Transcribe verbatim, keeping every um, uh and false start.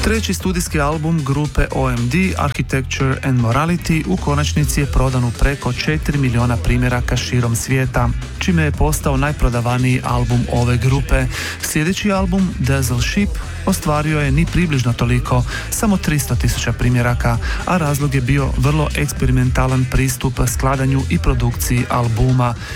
Treći studijski album grupe O M D, Architecture and Morality, u konačnici je prodan u preko četiri milijuna primjeraka širom svijeta, čime je postao najprodavaniji album ove grupe. Sljedeći album, Dazzle Ship, ostvario je ni približno toliko, samo tristo tisuća primjeraka, a razlog je bio vrlo eksperimentalan pristup skladanju i produkciji albuma